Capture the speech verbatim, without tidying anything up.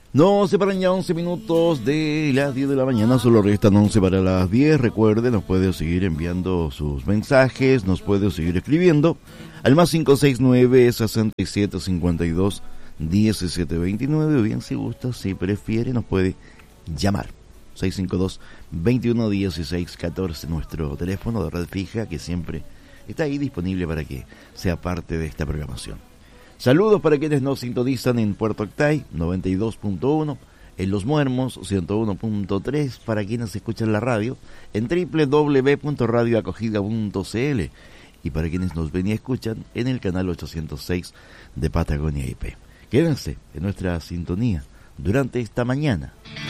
Nos separan ya once minutos de las diez de la mañana, solo restan once para las diez. Recuerde, nos puede seguir enviando sus mensajes, nos puede seguir escribiendo al más cinco seis nueve, seis siete cinco dos, uno siete dos nueve, o bien si gusta, si prefiere, nos puede llamar. seis cinco dos, veintiuno dieciséis catorce, nuestro teléfono de red fija que siempre está ahí disponible para que sea parte de esta programación. Saludos para quienes nos sintonizan en Puerto Octay, noventa y dos punto uno, en Los Muermos, ciento uno punto tres, para quienes escuchan la radio, en doble u doble u doble u punto radio acogida punto c l, y para quienes nos ven y escuchan en el canal ochocientos seis de Patagonia I P. Quédense en nuestra sintonía durante esta mañana